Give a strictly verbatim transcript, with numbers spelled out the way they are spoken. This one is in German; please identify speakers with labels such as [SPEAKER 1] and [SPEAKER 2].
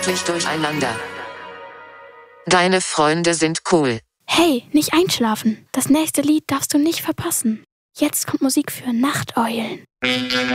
[SPEAKER 1] wirklich durcheinander. Deine Freunde sind cool.
[SPEAKER 2] Hey, nicht einschlafen. Das nächste Lied darfst du nicht verpassen. Jetzt kommt Musik für Nachteulen.